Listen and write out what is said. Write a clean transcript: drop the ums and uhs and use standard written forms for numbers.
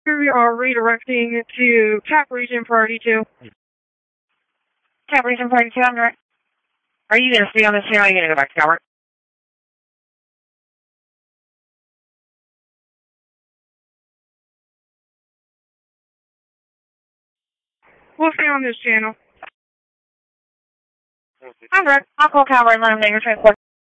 We are redirecting to Cap Region Priority 2. Cap Region Priority 2, I'm direct. Are you going to stay on this channel or are you going to go back to cover? We'll stay on this channel. I'm direct. I'll call Calvary and let him know your transport.